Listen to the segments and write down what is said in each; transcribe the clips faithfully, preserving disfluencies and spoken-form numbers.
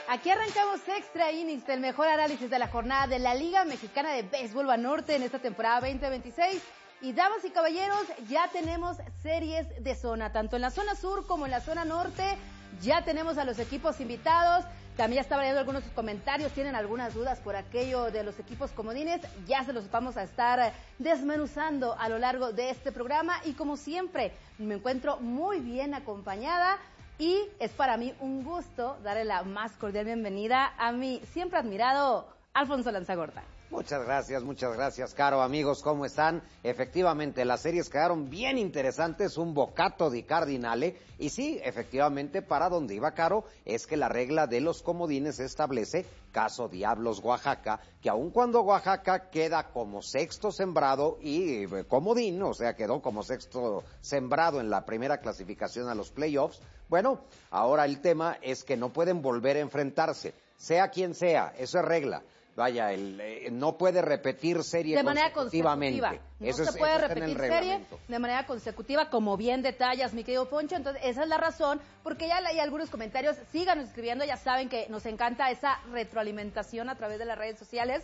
Aquí arrancamos Extra Innings, el mejor análisis de la jornada de la Liga Mexicana de Béisbol Banorte en esta temporada veinte veintiséis. Y damas y caballeros, ya tenemos series de zona, tanto en la zona sur como en la zona norte. Ya tenemos a los equipos invitados. También ya estaban leyendo algunos de sus comentarios, tienen algunas dudas por aquello de los equipos comodines. Ya se los vamos a estar desmenuzando a lo largo de este programa. Y como siempre, me encuentro muy bien acompañada. Y es para mí un gusto darle la más cordial bienvenida a mi siempre admirado Alfonso Lanzagorta. Muchas gracias, muchas gracias, Caro. Amigos, ¿cómo están? Efectivamente, las series quedaron bien interesantes, un bocato di cardinale. Y sí, efectivamente, para donde iba Caro, es que la regla de los comodines establece, caso Diablos Oaxaca, que aun cuando Oaxaca queda como sexto sembrado y eh, comodín, o sea, quedó como sexto sembrado en la primera clasificación a los playoffs, bueno, ahora el tema es que no pueden volver a enfrentarse, sea quien sea, eso es regla. Vaya, el, eh, no puede repetir serie de manera consecutivamente. consecutiva. No eso se es, puede eso repetir serie de manera consecutiva, como bien detallas, mi querido Poncho. Entonces, esa es la razón, porque ya hay algunos comentarios. Síganos escribiendo, ya saben que nos encanta esa retroalimentación a través de las redes sociales.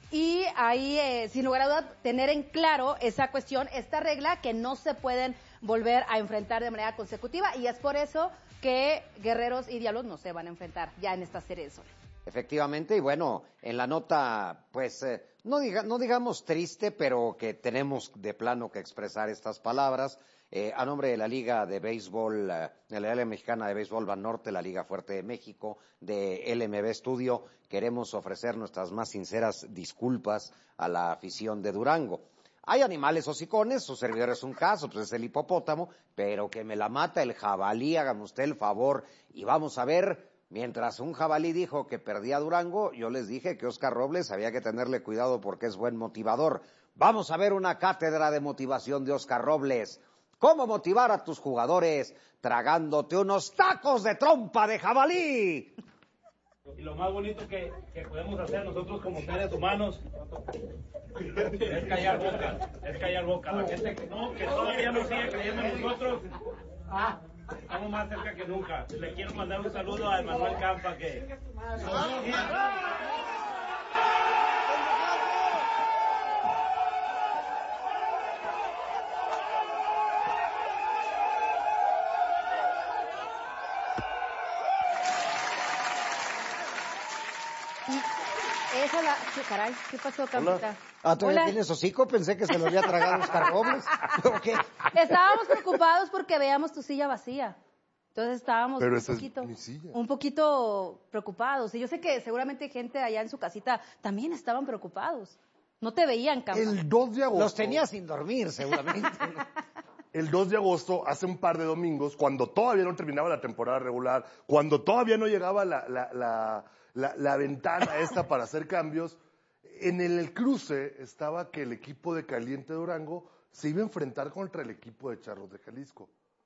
Y ahí, eh, sin lugar a dudas, tener en claro esa cuestión, esta regla, que no se pueden volver a enfrentar de manera consecutiva. Y es por eso que Guerreros y Diablos no se van a enfrentar ya en esta serie de zona. Efectivamente, y bueno, en la nota, pues, eh, no, diga, no digamos triste, pero que tenemos de plano que expresar estas palabras, eh, a nombre de la Liga de Béisbol, eh, de la Liga Mexicana de Béisbol Banorte, la Liga Fuerte de México, de L M B Studio, queremos ofrecer nuestras más sinceras disculpas a la afición de Durango. Hay animales hocicones, su servidor es un caso, pues es el hipopótamo, pero que me la mata el jabalí, hágame usted el favor, y vamos a ver. Mientras un jabalí dijo que perdía Durango, yo les dije que Oscar Robles había que tenerle cuidado porque es buen motivador. Vamos a ver una cátedra de motivación de Oscar Robles. ¿Cómo motivar a tus jugadores tragándote unos tacos de trompa de jabalí? Y lo más bonito que, que podemos hacer nosotros como seres humanos es callar boca, es callar boca. La gente que no, que todavía no sigue creyendo en nosotros, ah, estamos más cerca que nunca. Le quiero mandar un saludo a Emanuel Campa, que... Esa es la... ¿Qué, caray? ¿Qué pasó, Campita? Ah, ¿todavía tienes hocico? Pensé que se lo había tragado Oscar Robles. ¿Qué? Estábamos preocupados porque veíamos tu silla vacía. Entonces estábamos Pero un poquito, es un poquito preocupados. Y yo sé que seguramente gente allá en su casita también estaban preocupados. No te veían, Campa. El dos de agosto. Los tenía sin dormir, seguramente. El dos de agosto, hace un par de domingos, cuando todavía no terminaba la temporada regular, cuando todavía no llegaba la, la, la, la, la ventana esta para hacer cambios, en el cruce estaba que el equipo de Caliente Durango se iba a enfrentar contra el equipo de Charros de Jalisco.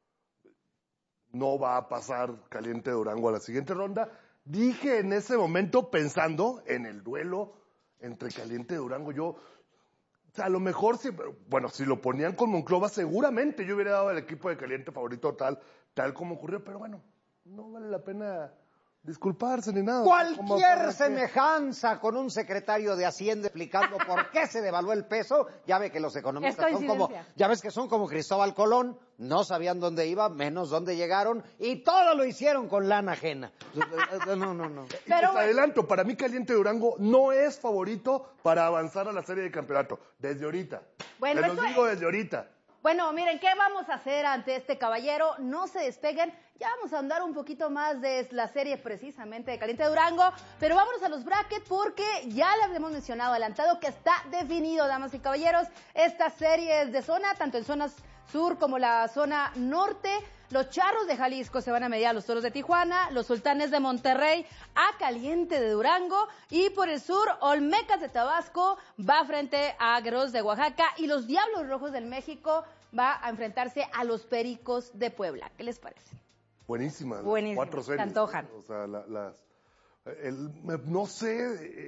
No va a pasar Caliente Durango a la siguiente ronda. Dije en ese momento, pensando en el duelo entre Caliente Durango, yo, o sea, a lo mejor, si, bueno, si lo ponían con Monclova, seguramente yo hubiera dado al equipo de Caliente favorito tal, tal como ocurrió, pero bueno, no vale la pena disculparse ni nada. Cualquier semejanza con un secretario de Hacienda explicando por qué se devaluó el peso, ya ve que los economistas son como, ya ves que son como Cristóbal Colón, no sabían dónde iba, menos dónde llegaron, y todo lo hicieron con lana ajena. No, no, no. Pero les adelanto, para mí Caliente Durango no es favorito para avanzar a la serie de campeonato, desde ahorita. Bueno, Te lo digo desde ahorita. Bueno, miren, ¿qué vamos a hacer ante este caballero? No se despeguen, ya vamos a andar un poquito más de la serie precisamente de Caliente Durango, pero vámonos a los brackets porque ya le habíamos mencionado adelantado que está definido, damas y caballeros, esta serie es de zona, tanto en zonas sur como la zona norte. Los Charros de Jalisco se van a medir a los Toros de Tijuana, los Sultanes de Monterrey a Caliente de Durango, y por el sur, Olmecas de Tabasco va frente a Guerreros de Oaxaca, y los Diablos Rojos del México va a enfrentarse a los Pericos de Puebla. ¿Qué les parece? Buenísimas. Buenísimas. Cuatro series. Se antojan. O sea, la, las, el, no sé, eh,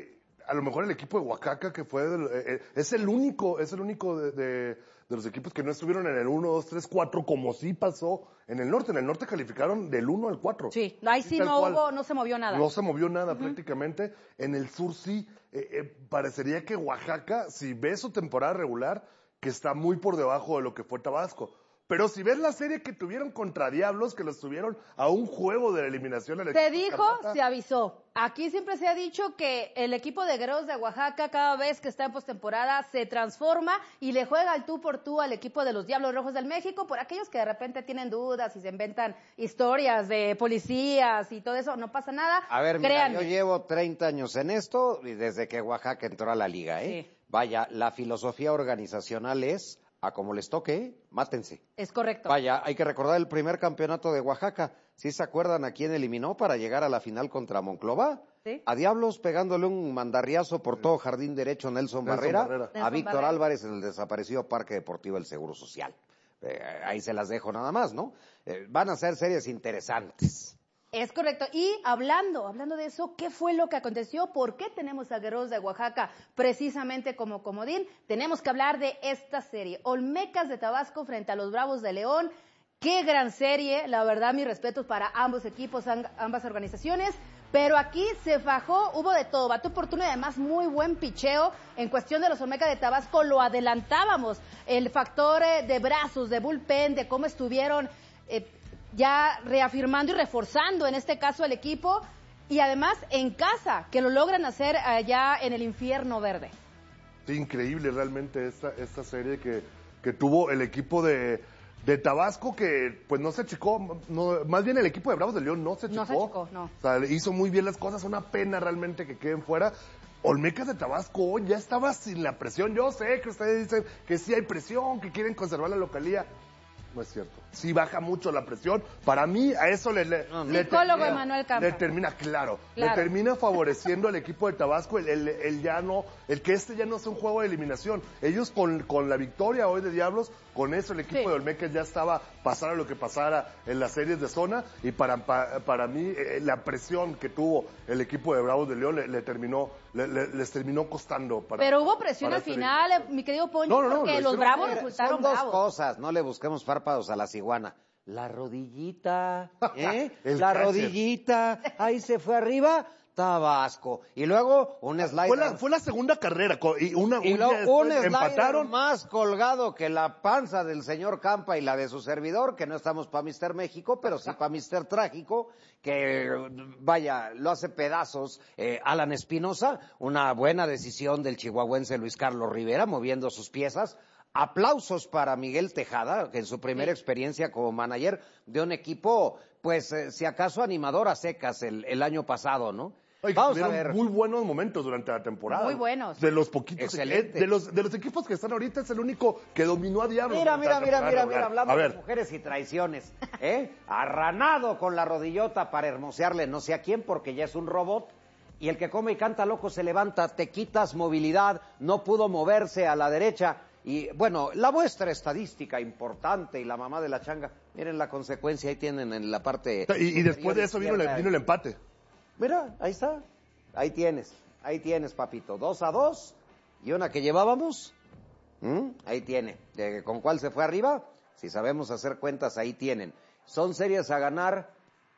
a lo mejor el equipo de Oaxaca, que fue, de, eh, es el único, es el único de, de, de los equipos que no estuvieron en el uno, dos, tres, cuatro, como sí pasó en el norte. En el norte calificaron del uno al cuatro. Sí, ahí sí no cual. hubo, no se movió nada. No se movió nada uh-huh. prácticamente. En el sur sí, eh, eh, parecería que Oaxaca, si ves su temporada regular, que está muy por debajo de lo que fue Tabasco. Pero si ves la serie que tuvieron contra Diablos, que los tuvieron a un juego de la eliminación... Se dijo, Carpata. Se avisó. Aquí siempre se ha dicho que el equipo de Guerreros de Oaxaca, cada vez que está en postemporada, se transforma y le juega el tú por tú al equipo de los Diablos Rojos del México. Por aquellos que de repente tienen dudas y se inventan historias de policías y todo eso, no pasa nada. A ver, mira, yo llevo treinta años en esto y desde que Oaxaca entró a la liga, ¿eh? Sí. Vaya, la filosofía organizacional es... a como les toque, mátense. Es correcto. Vaya, hay que recordar el primer campeonato de Oaxaca. ¿Sí se acuerdan a quién eliminó para llegar a la final contra Monclova? Sí. A Diablos pegándole un mandarriazo por todo jardín derecho Nelson, Nelson Barrera, Barrera, a Víctor Barrera. Álvarez en el desaparecido Parque Deportivo del Seguro Social. Eh, ahí se las dejo nada más, ¿no? Eh, van a ser series interesantes. Es correcto. Y hablando, hablando de eso, ¿qué fue lo que aconteció? ¿Por qué tenemos a Guerreros de Oaxaca precisamente como comodín? Tenemos que hablar de esta serie. Olmecas de Tabasco frente a los Bravos de León. Qué gran serie. La verdad, mis respetos para ambos equipos, ambas organizaciones. Pero aquí se fajó, hubo de todo, bate oportuno y además muy buen picheo. En cuestión de los Olmecas de Tabasco lo adelantábamos. El factor de brazos, de bullpen, de cómo estuvieron... Eh, ya reafirmando y reforzando en este caso el equipo y además en casa, que lo logran hacer allá en el infierno verde. Sí, increíble realmente esta, esta serie que, que tuvo el equipo de, de Tabasco, que pues no se achicó, no, más bien el equipo de Bravos de León no se achicó. No se achicó, no. O sea, hizo muy bien las cosas, una pena realmente que queden fuera. Olmecas de Tabasco ya estaba sin la presión. Yo sé que ustedes dicen que sí hay presión, que quieren conservar la localía. No es cierto. Sí baja mucho la presión. Para mí, a eso le, le, no, no. le, termina, Manuel le termina, claro, claro, le termina favoreciendo al equipo de Tabasco el, el, el ya no, el que este ya no sea un juego de eliminación. Ellos con, con la victoria hoy de Diablos, con eso el equipo sí. de Olmecas ya estaba, pasara lo que pasara en las series de zona, y para, para, para mí eh, la presión que tuvo el equipo de Bravos de León le, le terminó, le, le, les terminó costando. Para, Pero hubo presión al final, el... mi querido Poncho, no, no, no, porque los Bravos resultaron Son dos bravos. cosas, no le busquemos párpados a la ciguana. La rodillita, ¿eh? la catcher. rodillita, ahí se fue arriba, Tabasco. Y luego un slider. Fue la, fue la segunda carrera, y una, y luego un slider empataron. más colgado que la panza del señor Campa y la de su servidor, que no estamos para mister México, pero sí para mister Trágico, que vaya, lo hace pedazos eh, Alan Espinosa, una buena decisión del chihuahuense Luis Carlos Rivera, moviendo sus piezas. Aplausos para Miguel Tejada, que en su primera sí. experiencia como manager de un equipo, pues, eh, si acaso animador a secas el, el año pasado, ¿no? Oye, Vamos a ver. Muy buenos momentos durante la temporada. Muy buenos. De los poquitos. Excelente. De los, de los equipos que están ahorita es el único que dominó a Diablos. Mira, mira, mira, mira, mira, hablando de mujeres y traiciones, ¿eh? Arranado con la rodillota para hermosearle no sé a quién, porque ya es un robot. Y el que come y canta loco se levanta, te quitas movilidad, no pudo moverse a la derecha. Y bueno, la muestra estadística importante y la mamá de la changa, miren la consecuencia, ahí tienen en la parte... Y, y después de eso vino el, vino el empate. Mira, ahí está, ahí tienes, ahí tienes, papito, dos a dos, y una que llevábamos, ¿Mm? ahí tiene. ¿De ¿Con cuál se fue arriba? Si sabemos hacer cuentas, ahí tienen. Son series a ganar,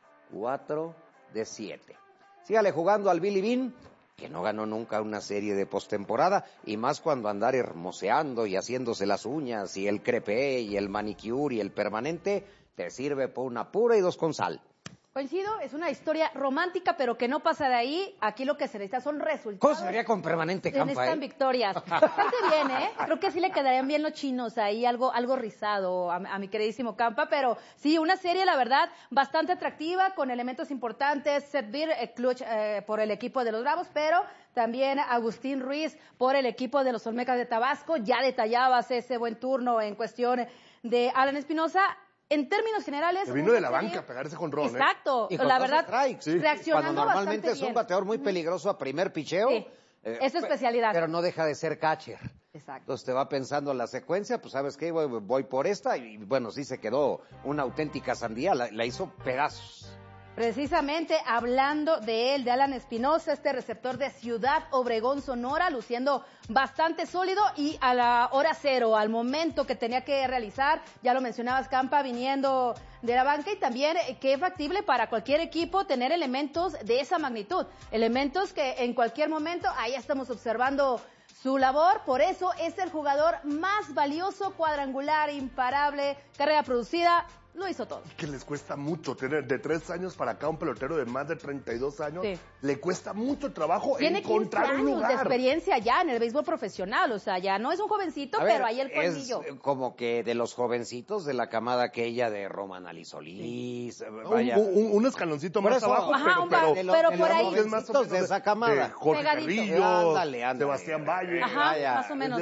cuatro de siete. Sígale jugando al Billy Bean, que no ganó nunca una serie de postemporada, y más cuando andar hermoseando y haciéndose las uñas, y el crepé, y el manicure, y el permanente, te sirve por una pura y dos con sal. Coincido, es una historia romántica, pero que no pasa de ahí. Aquí lo que se necesita son resultados. ¿Cómo se vería con permanente, Campa? Se necesitan eh? victorias. Bastante bien, ¿eh? Creo que sí le quedarían bien los chinos ahí, algo, algo rizado a, a mi queridísimo Campa, pero sí, una serie, la verdad, bastante atractiva, con elementos importantes. Seth Beer, eh, clutch eh, por el equipo de los Bravos, pero también Agustín Ruiz por el equipo de los Olmecas de Tabasco. Ya detallabas ese buen turno en cuestión de Alan Espinosa. En términos generales... Se vino de la banca a pegarse con Ron, Exacto, ¿eh? Y con la dos verdad, strikes, sí. reaccionando Cuando normalmente bastante es un bien. bateador muy peligroso a primer picheo. Sí, eh, es su especialidad. Pero no deja de ser catcher. Exacto. Entonces te va pensando la secuencia, pues sabes qué, voy, voy por esta, y bueno, sí se quedó una auténtica sandía, la, la hizo pedazos. Precisamente hablando de él, de Alan Espinosa, este receptor de Ciudad Obregón, Sonora, luciendo bastante sólido y a la hora cero, al momento que tenía que realizar, ya lo mencionabas, Campa, viniendo de la banca, y también eh, que es factible para cualquier equipo tener elementos de esa magnitud, elementos que en cualquier momento, ahí estamos observando su labor, por eso es el jugador más valioso, cuadrangular, imparable, carrera producida, lo hizo todo. Que les cuesta mucho tener de tres años para acá un pelotero de más de treinta y dos años, sí. Le cuesta mucho trabajo Tiene encontrar un lugar. de experiencia ya en el béisbol profesional, o sea, ya no es un jovencito, A ver, pero ahí el colmillo. Es como que de los jovencitos de la camada aquella de Roman Alisolís, sí. Vaya. Un, un, un escaloncito por más eso, abajo, ajá, pero, un pero, de lo, pero de por los ahí jovencitos de esa camada. De Jorge Pegadito. Carrillo, ándale, ándale. Sebastián Valle. Ajá, vaya, más o menos.